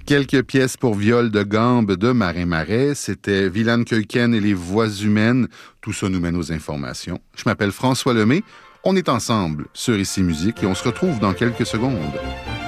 Quelques pièces pour viol de gambe de Marin Marais. C'était Wieland Keuken et les voix humaines. Tout ça nous mène aux informations. Je m'appelle François Lemay. On est ensemble sur Ici Musique et on se retrouve dans quelques secondes.